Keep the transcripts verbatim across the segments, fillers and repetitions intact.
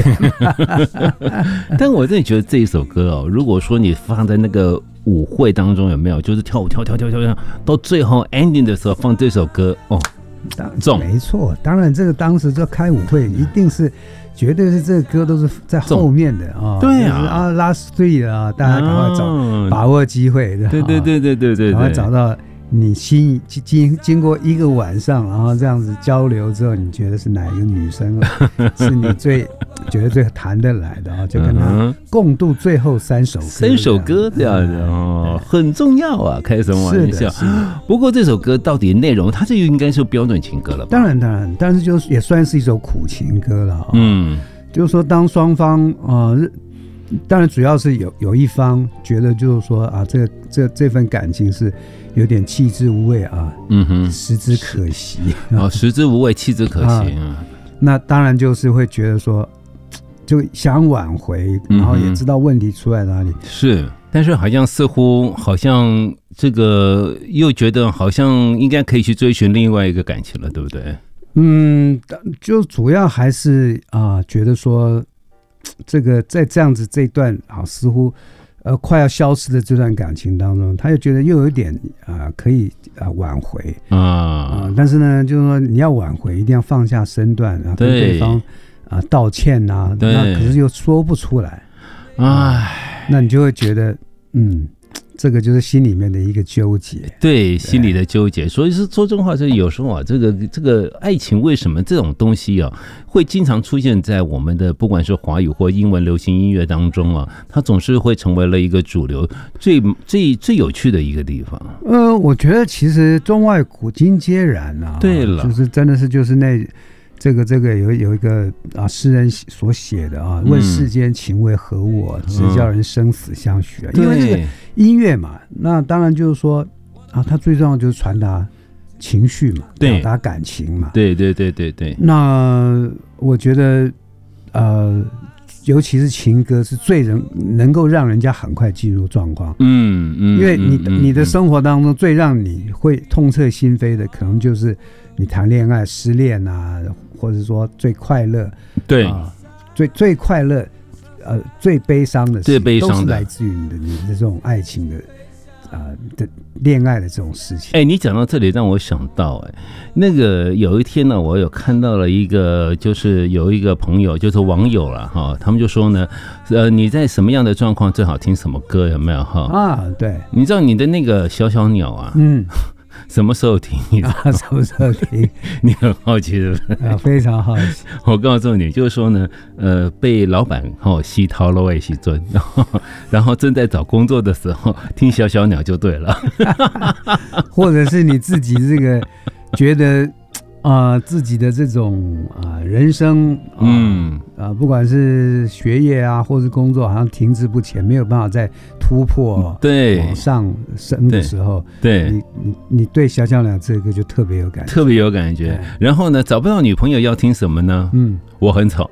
但我真的觉得这一首歌哦，如果说你放在那个舞会当中，有没有就是跳舞跳跳跳跳跳，到最后 ending 的时候放这首歌哦，中没错。当然，这个当时这开舞会一定是。绝对是这个歌都是在后面的啊， 对啊， 啊 ，last three 啊，大家赶快找、啊、把握机会， 对对对对对对， 赶快找到你心经经过一个晚上，然后这样子交流之后，你觉得是哪一个女生是你最觉得最谈得来的啊？就跟她共度最后三首歌， 三首歌这样子哦，很重要啊，开什么玩笑？不过这首歌到底内容，它这应该是标准情歌了吧？ 当然当然，但是就也算是一首苦情歌了、哦。嗯，就是说当双方啊。呃当然，主要是有有一方觉得就是说啊，这个这这份感情是有点弃之无味啊，嗯哼，食之可惜哦，食之无味，弃之可惜啊。 那当然就是会觉得说，就想挽回，然后也知道问题出在哪里。嗯、 是，但是好像似乎好像这个又觉得好像应该可以去追寻另外一个感情了，对不对？ 嗯，就主要还是啊，觉得说。这个在这样子这段啊，似乎呃快要消失的这段感情当中，他又觉得又有一点啊、呃、可以啊挽回啊、呃，但是呢，就是说你要挽回，一定要放下身段啊，跟对方啊、呃、道歉呐、啊，那可是又说不出来，哎，那你就会觉得嗯。这个就是心里面的一个纠结， 对心里的纠结。所以是说真话，是有时候啊，这个这个爱情为什么这种东西啊，会经常出现在我们的不管是华语或英文流行音乐当中啊，它总是会成为了一个主流，最最最有趣的一个地方。 呃，我觉得其实中外古今皆然啊。 对了， 就是真的是就是那。这个这个有有一个啊诗人所写的啊，问世间情为何物，直教人生死相许啊。因为这个音乐嘛，那当然就是说啊，它最重要就是传达情绪嘛，表达感情嘛。 对对对对对。 那我觉得呃，尤其是情歌是最能能够让人家很快进入状况。嗯嗯，因为你嗯你的生活当中最让你会痛彻心扉的，可能就是你谈恋爱失恋啊。或者说最快乐， 对、 呃，最最快乐，呃，最悲伤的事， 最悲伤的都是来自于你的你的这种爱情的，啊、呃、的恋爱的这种事情。 哎、欸，你讲到这里，让我想到、欸，哎，那个有一天呢，我有看到了一个，就是有一个朋友，就是网友了哈，他们就说呢，呃，你在什么样的状况最好听什么歌，有没有哈？ 啊，对， 你知道你的那个小小鸟啊，嗯。什么时候停？ 啊，什么时候停？ 你很好奇是不是？ 啊，非常好奇。 我告诉你，就是说呢，呃，被老板哦洗掏了外洗尊，然后然后正在找工作的时候，听小小鸟就对了。 或者是你自己这个觉得啊、呃，自己的这种啊、呃、人生，呃、嗯啊、呃，不管是学业啊，或是工作，好像停滞不前，没有办法再突破，对，往上升的时候， 对， 你你你对小小鸟这个就特别有感觉， 特别有感觉。然后呢，找不到女朋友要听什么呢？嗯，我很丑。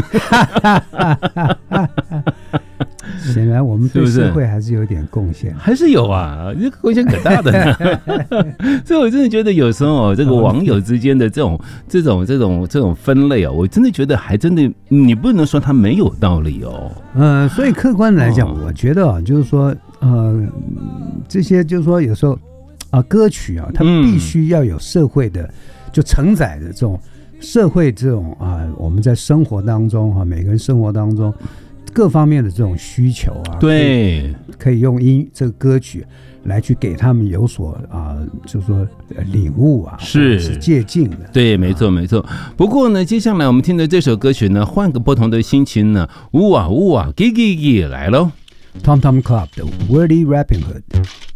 显然我们对社会还是有点贡献，是是还是有啊，这个贡献可大的呢。所以我真的觉得有时候、哦、这个网友之间的这种这种这种这种分类啊、哦，我真的觉得还真的，你不能说它没有道理哦。 呃，所以客观来讲、哦，我觉得啊，就是说，呃，这些就是说有时候啊，歌曲啊，它必须要有社会的，嗯、就承载的这种社会这种啊，我们在生活当中啊，每个人生活当中。各方面的这种需求啊， 对， 可以, 可以用音这个歌曲来去给他们有所啊、呃，就是说领悟啊， 是是借鉴的， 对，没错没错。不过呢，接下来我们听的这首歌曲呢，换个不同的心情呢，呜啊呜啊，给给给来喽 ，Tom Tom Club 的 Wordy Rapping Hood。